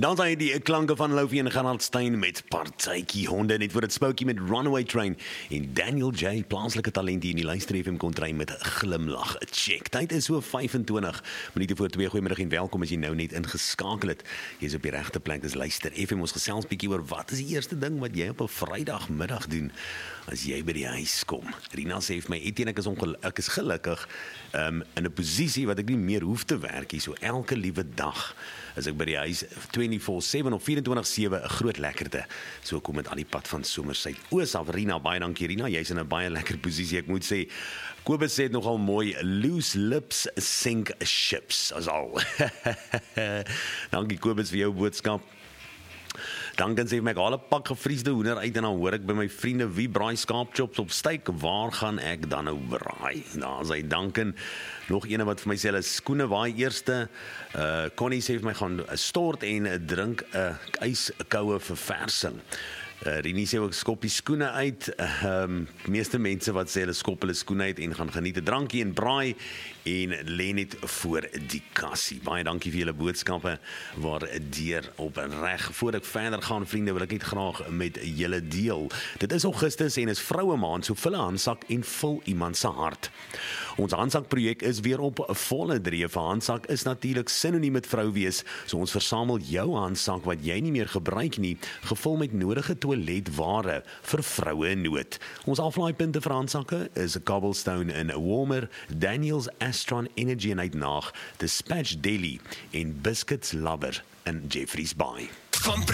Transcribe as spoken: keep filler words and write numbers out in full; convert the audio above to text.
Dan zijn die klanke van Lofi en Gerard Stein met Partytjie Honde, net voor het spookie met Runaway Train en Daniel J, plaaslike talent die in die Luister F M kon kry met glimlag. Check, tyd is so vyf-en-twintig minute voor twee. Goeiemiddag en welkom as jy nou net ingeskakel het. Jy is op die regte plek, dis Luister F M. Ons gesels bietjie oor wat is die eerste ding wat jy op 'n Vrydagmiddag doen as jy by die huis kom. Rina sê vir my, Etienne, ek is, ek is gelukkig um, in 'n posisie wat ek nie meer hoef te werk hier, so elke liewe dag as ek by die huis vyf-vierentwintig sewe of vyf-en-twintig sewe 'n groot lekkerte. So kom met al die pad van Somersuid Oos af. Rina, baie dankie Rina, jy's in 'n baie lekker posisie. Ek moet sê, Kobus sê het nogal mooi, loose lips sink ships, as al. Dankie Kobus vir jou boodskap. Duncan sê my, ek haal 'n pak gevriesde hoender uit en dan hoor ek by my vriende, wie braai skaapchops op styk, waar gaan ek dan nou braai? Daar is hy, Duncan. Nog ene wat vir my sê, is skoene waai eerste. Uh, Connie sê vir my, gaan stort en drink 'n uh, yskoue verversing. Uh, Rini sê ook, skop die skoene uit. Um, meeste mense wat sê, hulle skop hulle skoene uit en gaan geniet 'n drankie en braai en lê net voor die kassie. Baie dankie vir julle boodskappe, waardeer op reg. Voor ek verder gaan, vriende, wil ek net graag met julle deel. Dit is Augustus en is vroue maand, so vul 'n handsak en vul iemand se hart. Ons handsakprojek is weer op volle dreef. Handsak is natuurlik sinoniem met vrou wees, so ons versamel jou handsak wat jy nie meer gebruik nie, gevul met nodige toiletware vir vroue in nood. Ons aflaaipunte vir handsakke is Cobblestone in Warmer, Daniels Astron Energy in Uitnaag, Dispatch Deli en Biscuits Lover in Jeffreys Bay.